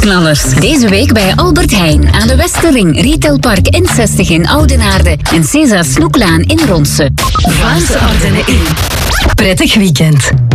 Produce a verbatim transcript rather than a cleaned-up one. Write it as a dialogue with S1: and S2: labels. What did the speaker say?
S1: weekknallers. Deze week bij Albert Heijn aan de Westerring, Retailpark N zestig in Oudenaarde en César Snoeklaan in Ronse. Vlaamse Ardennen in. Prettig weekend.